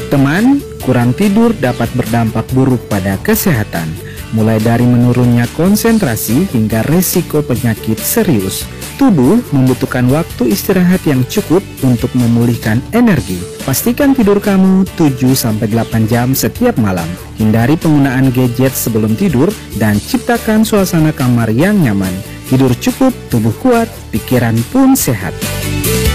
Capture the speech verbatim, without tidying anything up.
Teman, kurang tidur dapat berdampak buruk pada kesehatan, mulai dari menurunnya konsentrasi hingga resiko penyakit serius. Tubuh membutuhkan waktu istirahat yang cukup untuk memulihkan energi. Pastikan tidur kamu tujuh sampai delapan jam setiap malam. Hindari penggunaan gadget sebelum tidur dan ciptakan suasana kamar yang nyaman. Tidur cukup, tubuh kuat, pikiran pun sehat.